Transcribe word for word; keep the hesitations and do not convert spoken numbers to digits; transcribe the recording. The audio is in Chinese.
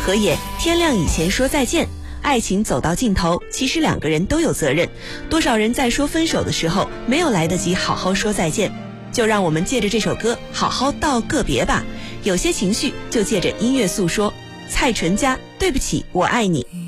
河野天亮以前说再见，爱情走到尽头，其实两个人都有责任。多少人在说分手的时候没有来得及好好说再见，就让我们借着这首歌好好道个别吧。有些情绪就借着音乐诉说。蔡淳佳，对不起，我爱你。